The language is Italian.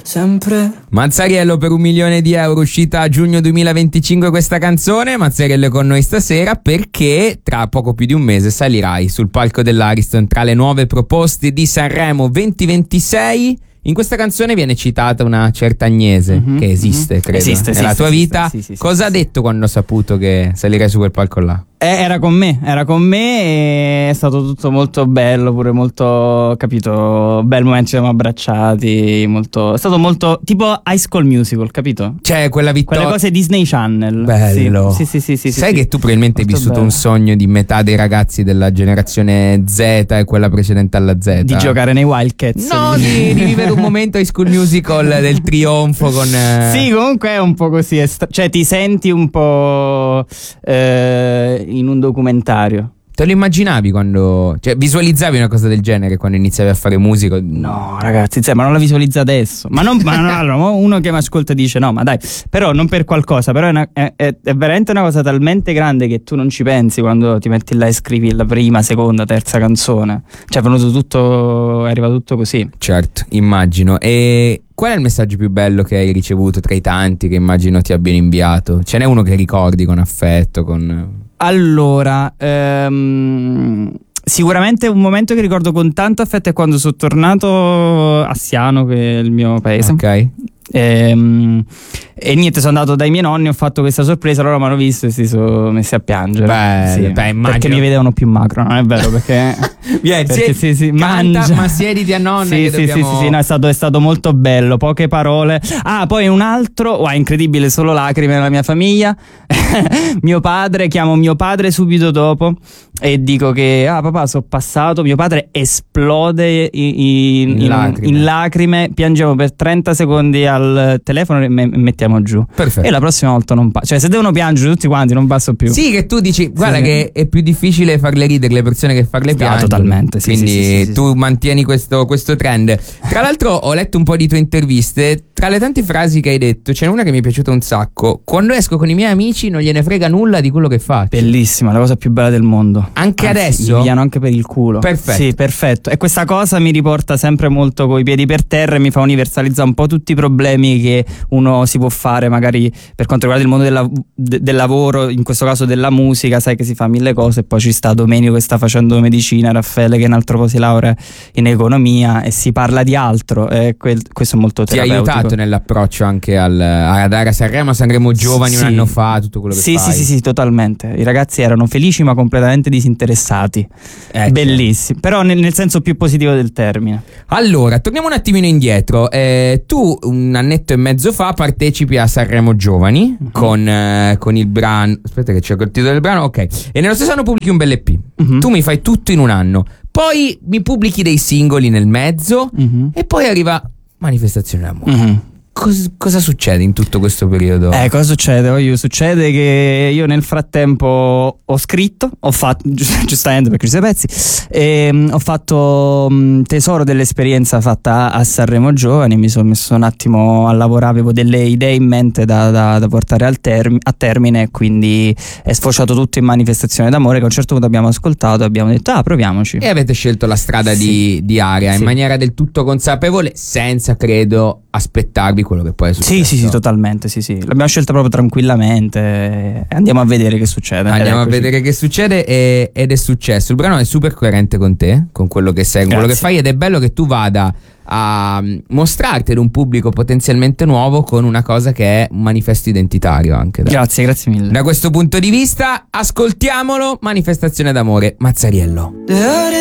sempre. Mazzariello per 1 milione di euro, uscita a giugno 2025 questa canzone. Mazzariello è con noi stasera perché tra poco più di un mese salirai sul palco dell'Ariston tra le nuove proposte di Sanremo 2026. In questa canzone viene citata una certa Agnese, che esiste, credo, nella tua vita. Sì, cosa ha detto quando ha saputo che salirai su quel palco là? Era con me e è stato tutto molto bello, pure molto, capito, bel momento, ci siamo abbracciati, molto, è stato molto tipo High School Musical, capito? Cioè quella vittoria, quelle cose Disney Channel. bello. Sì. Sai che tu probabilmente hai Molto vissuto bello. un sogno di metà dei ragazzi della generazione Z e quella precedente alla Z, Di giocare nei Wildcats. no, di vivere un momento High School Musical del trionfo con Sì, comunque è un po' così, cioè ti senti un po' in un documentario. Te lo immaginavi quando, cioè visualizzavi una cosa del genere quando iniziavi a fare musica? No, ragazzi, ma non la visualizza adesso. Ma non, allora, uno che mi ascolta dice no, ma dai, però non per qualcosa, però è veramente una cosa talmente grande che tu non ci pensi quando ti metti là e scrivi la prima, seconda, terza canzone. Cioè è venuto tutto, è arrivato tutto così. Certo, immagino. E qual è il messaggio più bello che hai ricevuto tra i tanti che immagino ti abbiano inviato? Ce n'è uno che ricordi con affetto, con... Allora, sicuramente un momento che ricordo con tanto affetto è quando sono tornato a Siano, che è il mio paese. Ok. E niente, sono andato dai miei nonni, ho fatto questa sorpresa, loro mi hanno visto e si sono messi a piangere. Beh, immagino. Perché mi vedevano più macro, non è vero? Perché Vieni, sì, canta, mangia. ma siediti a nonna che dobbiamo... sì, no, è stato molto bello, poche parole. Ah, poi un altro, incredibile, solo lacrime nella mia famiglia. Mio padre, chiamo mio padre subito dopo e dico che papà, sono passato. Mio padre esplode in lacrime, piangiamo per 30 secondi al telefono e mettiamo giù. Perfetto. E la prossima volta non passo, cioè se devono piangere tutti quanti non passo più. Sì, che tu dici, guarda Sì. che è più difficile farle ridere le persone che farle piangere. Totalmente, sì, quindi sì. tu mantieni questo trend. Tra l'altro ho letto un po' di tue interviste, tra le tante frasi che hai detto c'è una che mi è piaciuta un sacco: quando esco con i miei amici non gliene frega nulla di quello che faccio. Bellissima, la cosa più bella del mondo. Anche Anzi, adesso? mi pigliano anche per il culo. Perfetto. Sì, perfetto. E questa cosa mi riporta sempre molto coi piedi per terra e mi fa universalizzare un po' tutti i problemi che uno si può fare magari per quanto riguarda il mondo del lavoro, in questo caso della musica. Sai che si fa 1000 cose e poi ci sta Domenico che sta facendo medicina, Raffaele che un altro po' si laurea in economia e si parla di altro, questo è molto Ti ha terapeutico. aiutato nell'approccio anche a andare a Sanremo Giovani un anno fa, tutto quello che fai? Sì, totalmente. I ragazzi erano felici ma completamente disinteressati. Bellissimo, però nel senso più positivo del termine. Allora, torniamo un attimino indietro. Tu un annetto e mezzo fa partecipi a Sanremo Giovani con il brano, aspetta che cerco il titolo del brano, ok, e nello stesso anno pubblichi un bel EP. Tu mi fai tutto in un anno, poi mi pubblichi dei singoli nel mezzo e poi arriva Manifestazione d'amore. Cosa succede in tutto questo periodo? Cosa succede? Succede che io nel frattempo ho scritto, ho fatto, giustamente perché ci sei pezzi, ho fatto tesoro dell'esperienza fatta a Sanremo Giovani, mi sono messo un attimo a lavorare, avevo delle idee in mente da portare a termine, quindi è sfociato tutto in Manifestazione d'amore che a un certo punto abbiamo ascoltato e abbiamo detto proviamoci. E avete scelto la strada di Aria in maniera del tutto consapevole, senza credo aspettarvi quello che poi è successo. Sì, totalmente, sì. L'abbiamo scelta proprio tranquillamente e andiamo a vedere che succede. Andiamo a vedere che succede ed è successo. Il brano è super coerente con te, con quello che sei, con quello che fai, ed è bello che tu vada a mostrarti ad un pubblico potenzialmente nuovo con una cosa che è un manifesto identitario anche. Grazie mille. Da questo punto di vista, ascoltiamolo, Manifestazione d'amore, Mazzariello.